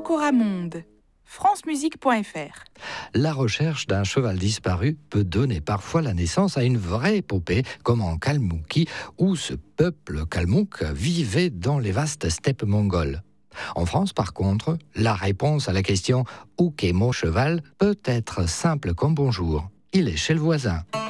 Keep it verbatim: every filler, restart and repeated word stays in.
Coramonde, francemusique point f r. La recherche d'un cheval disparu peut donner parfois la naissance à une vraie épopée, comme en Kalmoukie, où ce peuple kalmouk vivait dans les vastes steppes mongoles. En France, par contre, la réponse à la question « Où qu'est mon cheval ?» peut être simple comme bonjour. Il est chez le voisin.